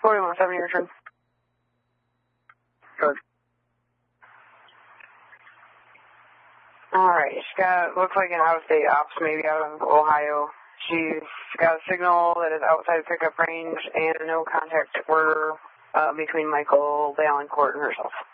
4117, your turn. Good. Alright, she's got, looks like an out-of-state ops, maybe out of Ohio. She's got a signal that is outside pickup range and no contact order between Michael Valancourt and herself.